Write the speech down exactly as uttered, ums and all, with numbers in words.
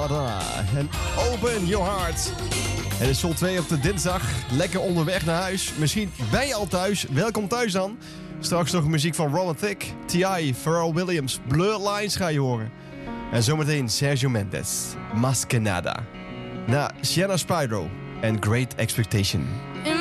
Madonna. En Open Your Heart. Het is Soul twee op de dinsdag. Lekker onderweg naar huis. Misschien ben je al thuis. Welkom thuis dan. Straks nog muziek van Roland Thicke, T I, Pharrell Williams, Blurred Lines ga je horen. En zometeen Sergio Mendes, Maskenada. Na Sienna Spyro en Great Expectation.